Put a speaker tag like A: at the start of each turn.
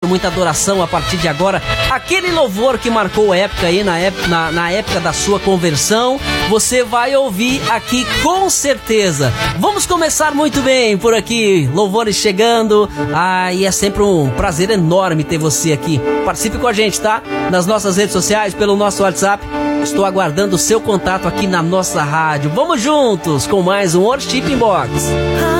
A: muita adoração a partir de agora. Aquele louvor que marcou época aí na época da sua conversão, você vai ouvir aqui com certeza. Vamos começar muito bem por aqui, louvores chegando. E é sempre um prazer enorme ter você aqui. Participe com a gente, tá? Nas nossas redes sociais, pelo nosso WhatsApp. Estou aguardando o seu contato aqui na nossa rádio. Vamos juntos com mais um Worship Inbox.